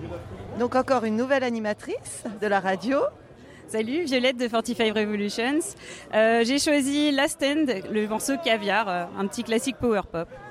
Donc encore une nouvelle animatrice de la radio. Salut, Violette de 45 Revolutions. J'ai choisi Last End, le morceau Caviar, un petit classique power pop.